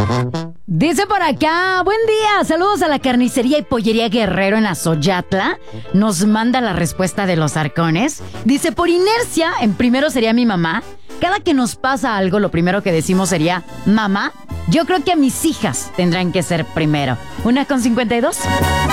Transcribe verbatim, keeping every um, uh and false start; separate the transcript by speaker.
Speaker 1: Dice por acá, buen día, saludos a la carnicería y pollería Guerrero en Azoyatla. Nos manda la respuesta de los arcones. Dice, por inercia, en primero sería mi mamá. Cada que nos pasa algo, lo primero que decimos sería, mamá. Yo creo que a mis hijas tendrán que ser primero. Una con cincuenta y dos.